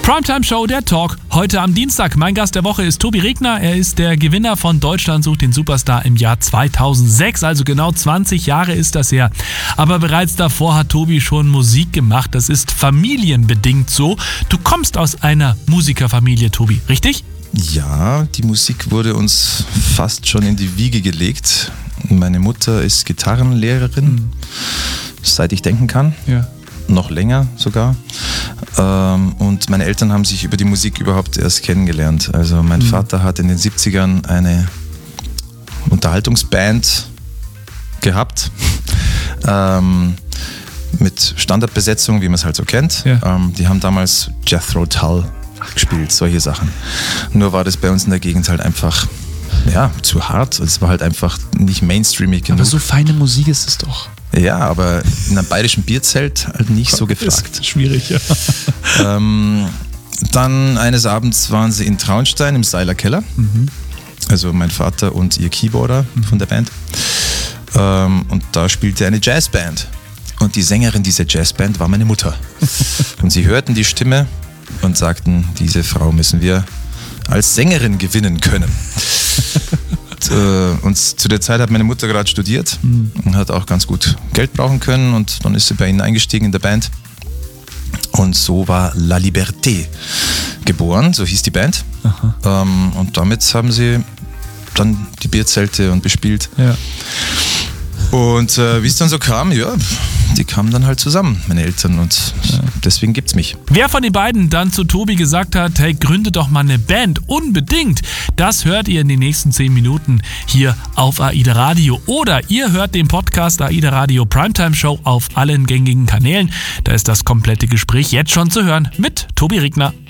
Primetime Show, der Talk, heute am Dienstag. Mein Gast der Woche ist Tobi Regner. Er ist der Gewinner von Deutschland sucht den Superstar im Jahr 2006. Also genau 20 Jahre ist das her. Aber bereits davor hat Tobi schon Musik gemacht. Das ist familienbedingt so. Du kommst aus einer Musikerfamilie, Tobi, richtig? Ja, die Musik wurde uns fast schon in die Wiege gelegt. Meine Mutter ist Gitarrenlehrerin, seit ich denken kann. Ja. Noch länger sogar. Und meine Eltern haben sich über die Musik überhaupt erst kennengelernt. Also mein Vater hat in den 70ern eine Unterhaltungsband gehabt. Mit Standardbesetzung, wie man es halt so kennt. Ja. Die haben damals Jethro Tull gespielt, solche Sachen. Nur war das bei uns in der Gegend halt einfach zu hart. Es war halt einfach nicht mainstreamig genug. Aber so feine Musik ist es doch. Ja, aber in einem bayerischen Bierzelt halt nicht so gefragt. Ist schwierig, ja. Dann eines Abends waren sie in Traunstein im Seiler Keller. Also mein Vater und ihr Keyboarder von der Band. Und da spielte eine Jazzband. Und die Sängerin dieser Jazzband war meine Mutter. Und sie hörten die Stimme und sagten, diese Frau müssen wir als Sängerin gewinnen können. Und zu der Zeit hat meine Mutter gerade studiert und hat auch ganz gut Geld brauchen können und dann ist sie bei ihnen eingestiegen in der Band. Und so war La Liberté geboren, so hieß die Band. Und damit haben sie dann die Bierzelte und bespielt. Ja. Und wie es dann so kam, die kamen dann halt zusammen, meine Eltern, und deswegen gibt's mich. Wer von den beiden dann zu Tobi gesagt hat, hey, gründe doch mal eine Band, unbedingt, das hört ihr in den nächsten 10 Minuten hier auf AIDA Radio. Oder ihr hört den Podcast AIDA Radio Primetime Show auf allen gängigen Kanälen. Da ist das komplette Gespräch jetzt schon zu hören mit Tobi Regner.